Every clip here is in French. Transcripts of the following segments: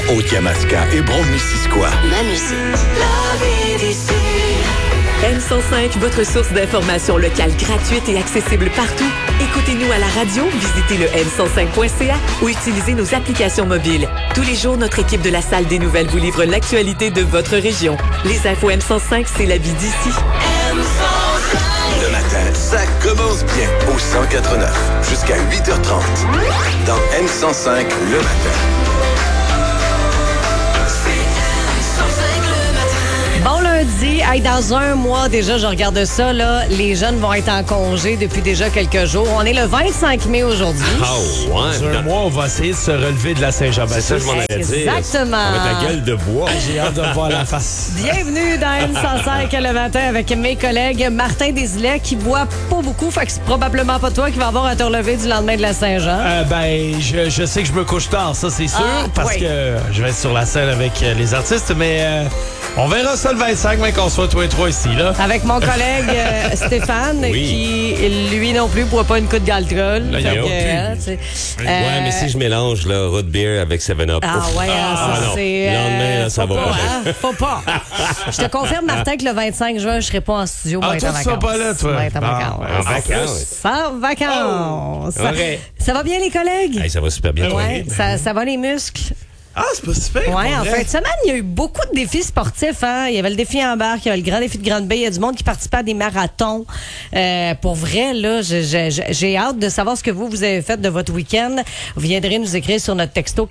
Haute-Yamaska et Brome-Missisquoi. Ma musique. La vie d'ici. M105, votre source d'information locale gratuite et accessible partout. Écoutez-nous à la radio, visitez le m105.ca ou utilisez nos applications mobiles. Tous les jours, notre équipe de la Salle des Nouvelles vous livre l'actualité de votre région. Les infos M105, c'est la vie d'ici. Le matin, ça commence bien au 104.9 jusqu'à 8h30. Dans M105, le matin. Bon lundi, hey, dans un mois déjà, je regarde ça, là, les jeunes vont être en congé depuis déjà quelques jours. On est le 25 mai aujourd'hui. Oh, ouais. Dans un mois, on va essayer de se relever de la Saint-Jean-Baptiste. C'est ça, je m'en allais dire. Exactement. Avec la gueule de bois. J'ai hâte de voir la face. Bienvenue dans M105 le matin avec mes collègues Martin Desilets qui boit pas beaucoup, fait que c'est probablement pas toi qui va avoir à te relever du lendemain de la Saint-Jean. Je sais que je me couche tard, ça c'est sûr, parce que je vais être sur la scène avec les artistes, mais on verra ça le 25, mais qu'on soit tous les trois ici, là. Avec mon collègue Stéphane, qui, lui non plus, boit pas une coupe d'alcool. Là, il y a Ouais, mais si je mélange là, root beer avec 7-Up. Ah ouais, ça non. c'est... Le lendemain, là, ça faut va pas. pas. Faut pas. Je te confirme, Martin, que le 25 juin, je serai pas en studio. Ah, toi, tu seras pas là, toi. Je vais être en En vacances. vacances. En vacances. OK. Ça va bien, les collègues? Hey, ça va super bien. Ouais, ça va les muscles? Ah, c'est pas super. Oui, en fin de semaine, il y a eu beaucoup de défis sportifs. Hein? Il y avait le défi en barque, il y avait le grand défi de Grande-Bay. Il y a du monde qui participait à des marathons. Pour vrai, là, j'ai hâte de savoir ce que vous avez fait de votre week-end. Vous viendrez nous écrire sur notre texto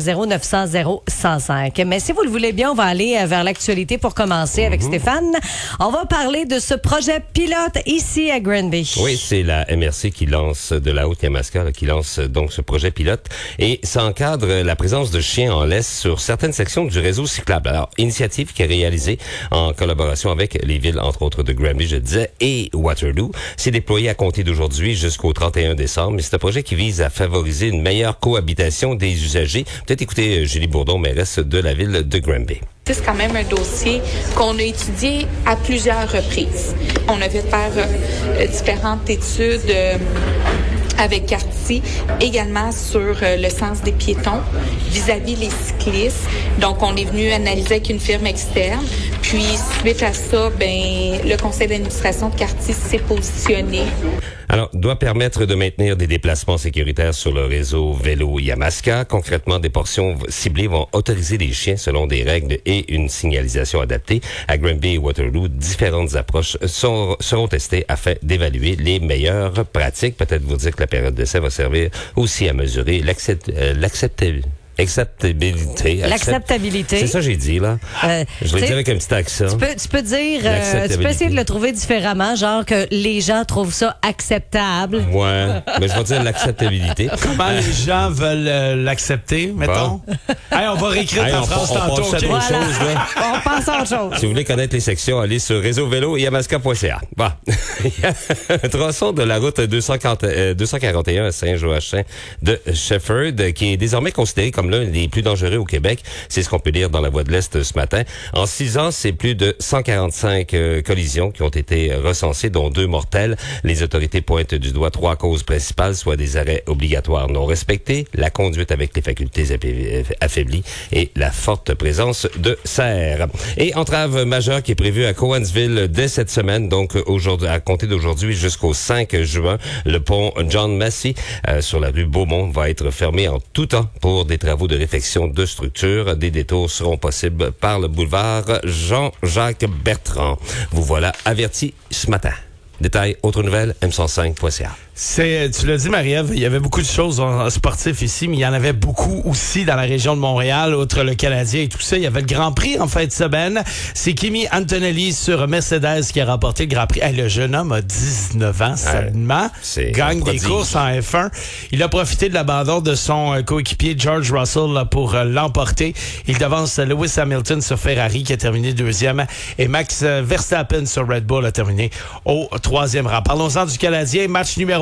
450-900-0105. Mais si vous le voulez bien, on va aller vers l'actualité pour commencer avec Stéphane. On va parler de ce projet pilote ici à Grande-Bay. Oui, c'est la MRC qui lance de la Haute-Yamaska, là, qui lance donc ce projet pilote. Et ça encadre la présence de chiens en laisse sur certaines sections du réseau cyclable. Alors, initiative qui est réalisée en collaboration avec les villes, entre autres, de Granby, je disais, et Waterloo. C'est déployé à compter d'aujourd'hui jusqu'au 31 décembre. Mais c'est un projet qui vise à favoriser une meilleure cohabitation des usagers. Peut-être écouter Julie Bourdon, mairesse de la ville de Granby. C'est quand même un dossier qu'on a étudié à plusieurs reprises. On a fait faire différentes études avec Carty, également sur le sens des piétons vis-à-vis les cyclistes. Donc, on est venu analyser avec une firme externe. Puis, suite à ça, le conseil d'administration de Carty s'est positionné. Alors, doit permettre de maintenir des déplacements sécuritaires sur le réseau vélo Yamaska. Concrètement, des portions ciblées vont autoriser les chiens selon des règles et une signalisation adaptée. À Granby et Waterloo, différentes approches seront testées afin d'évaluer les meilleures pratiques. Peut-être vous dire que la période d'essai va servir aussi à mesurer l'acceptabilité. L'acceptabilité. C'est ça que j'ai dit, là. Je l'ai dit avec un petit accent. Tu peux dire, tu peux essayer de le trouver différemment, genre que les gens trouvent ça acceptable. Ouais, mais je vais dire l'acceptabilité. Comment les gens veulent l'accepter, mettons? Hey, on va réécrire ta phrase tantôt. On passe à autre chose, là. On passe à autre chose. Si vous voulez connaître les sections, allez sur réseauvélo-yamaska.ca. Bon. Il y a un tronçon de la route 241 à Saint-Joachim de Shefford qui est désormais considéré comme l'un des plus dangereux au Québec. C'est ce qu'on peut lire dans la Voix de l'Est ce matin. En 6 ans, c'est plus de 145 collisions qui ont été recensées, dont 2 mortelles. Les autorités pointent du doigt 3 causes principales, soit des arrêts obligatoires non respectés, la conduite avec les facultés affaiblies et la forte présence de cerfs. Et entrave majeure qui est prévue à Cowansville dès cette semaine, donc aujourd'hui, à compter d'aujourd'hui jusqu'au 5 juin. Le pont John Massey sur la rue Beaumont va être fermé en tout temps pour des travaux de réfection de structure. Des détours seront possibles par le boulevard Jean-Jacques Bertrand. Vous voilà avertis ce matin. Détails, autres nouvelles, m105.ca. Tu l'as dit, Marie-Ève, il y avait beaucoup de choses sportives ici, mais il y en avait beaucoup aussi dans la région de Montréal, outre le Canadien et tout ça. Il y avait le Grand Prix en fin de semaine. C'est Kimi Antonelli sur Mercedes qui a remporté le Grand Prix. Hey, le jeune homme a 19 ans seulement. Gagne des courses en F1. Il a profité de l'abandon de son coéquipier George Russell là, pour l'emporter. Il devance Lewis Hamilton sur Ferrari qui a terminé 2e et Max Verstappen sur Red Bull a terminé au 3e rang. Parlons-en du Canadien. Match numéro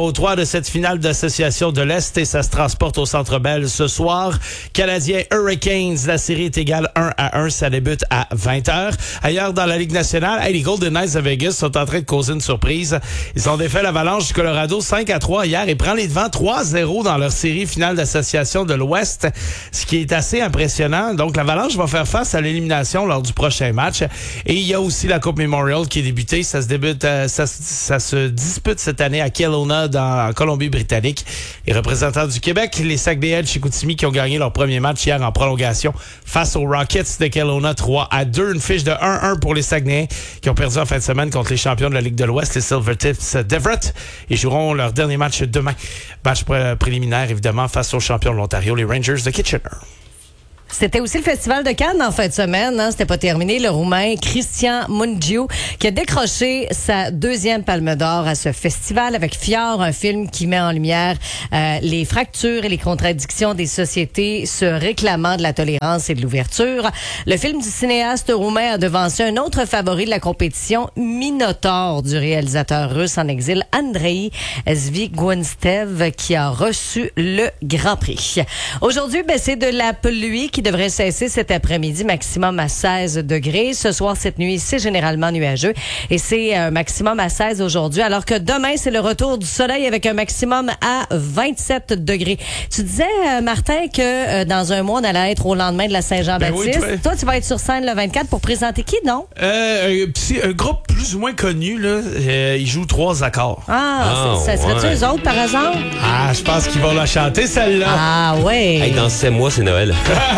numéro 3 de cette finale d'association de l'Est et ça se transporte au Centre Bell ce soir. Canadiens Hurricanes, la série est égale 1-1. Ça débute à 20h. Ailleurs dans la Ligue nationale, les Golden Knights de Vegas sont en train de causer une surprise. Ils ont défait l'Avalanche du Colorado 5-3 hier et prend les devants 3-0 dans leur série finale d'association de l'Ouest, ce qui est assez impressionnant. Donc, l'Avalanche va faire face à l'élimination lors du prochain match. Et il y a aussi la Coupe Memorial qui est débutée. Ça se dispute cette année à Kelowna, en Colombie-Britannique. Les représentants du Québec, les Saguenayens de Chicoutimi, qui ont gagné leur premier match hier en prolongation face aux Rockets de Kelowna 3-2. Une fiche de 1-1 pour les Saguenayens qui ont perdu en fin de semaine contre les champions de la Ligue de l'Ouest, les Silvertips d'Everett. Ils joueront leur dernier match demain. Match préliminaire, évidemment, face aux champions de l'Ontario, les Rangers de Kitchener. C'était aussi le Festival de Cannes en fin de semaine. C'était pas terminé. Le Roumain Cristian Mungiu qui a décroché sa 2e Palme d'Or à ce festival avec Fior, un film qui met en lumière les fractures et les contradictions des sociétés se réclamant de la tolérance et de l'ouverture. Le film du cinéaste roumain a devancé un autre favori de la compétition, Minotaur, du réalisateur russe en exil Andrei Zvyagintsev, qui a reçu le Grand Prix. Aujourd'hui, c'est de la pluie qui devrait cesser cet après-midi, maximum à 16 degrés. Ce soir, cette nuit, c'est généralement nuageux et c'est un maximum à 16 aujourd'hui, alors que demain, c'est le retour du soleil avec un maximum à 27 degrés. Tu disais, Martin, que dans un mois, on allait être au lendemain de la Saint-Jean-Baptiste. Oui, toi, tu vas être sur scène le 24 pour présenter qui, non? Un groupe plus ou moins connu, là, il joue 3 accords. Ça serait-tu eux autres, par exemple? Je pense qu'ils vont la chanter, celle-là. Ah, ouais. Hey, dans 7 mois, c'est Noël.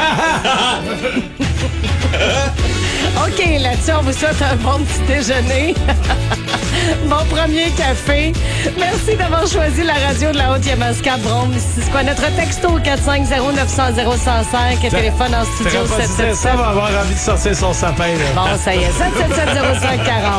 OK, là-dessus, on vous souhaite un bon petit déjeuner. Bon premier café. Merci d'avoir choisi la radio de la Haute-Yamaska Brome. C'est quoi notre texto 450-900-0105 et téléphone en studio 777. Ça va avoir envie de sortir son sapin. Là. Bon, ça y est, 777-0540.